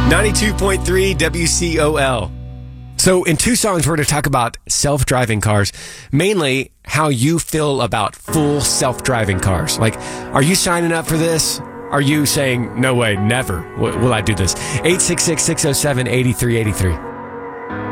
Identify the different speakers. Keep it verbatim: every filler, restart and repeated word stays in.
Speaker 1: ninety-two point three W C O L. So in two songs, we're going to talk about self-driving cars, mainly how you feel about full self-driving cars. Like, are you signing up for this? Are you saying, no way, never will I do this? eight six six, six oh seven, eight three eight three.